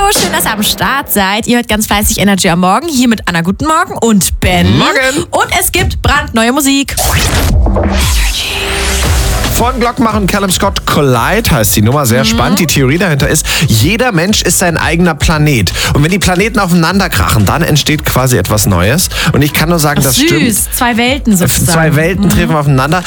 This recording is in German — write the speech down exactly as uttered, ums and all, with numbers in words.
schön, dass ihr am Start seid. Ihr hört ganz fleißig Energy am Morgen. Hier mit Anna, guten Morgen, und Ben. Morgen. Und es gibt brandneue Musik. Von Glockmacher und Callum Scott, Collide heißt die Nummer, sehr mhm. spannend. Die Theorie dahinter ist, jeder Mensch ist sein eigener Planet. Und wenn die Planeten aufeinander krachen, dann entsteht quasi etwas Neues. Und ich kann nur sagen, Ach, das süß. stimmt. Zwei Welten sozusagen. Zwei Welten mhm. treffen aufeinander.